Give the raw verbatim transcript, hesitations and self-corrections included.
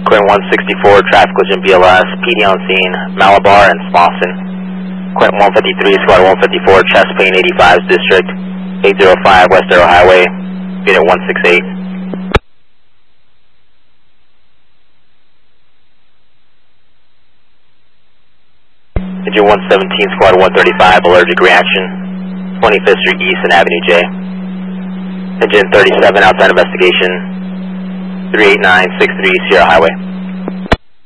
Quinn one sixty-four, traffic collision B L S, P D on scene, Malabar and Slauson. Quinn one fifty-three, Squad one fifty-four, Chesapeake eighty-five, District eight oh five, West Arrow Highway, unit one sixty-eight. Engine one seventeen, Squad one thirty-five, allergic reaction, twenty-fifth Street East and Avenue J. Engine thirty-seven, outside investigation, three eight nine six three Sierra Highway.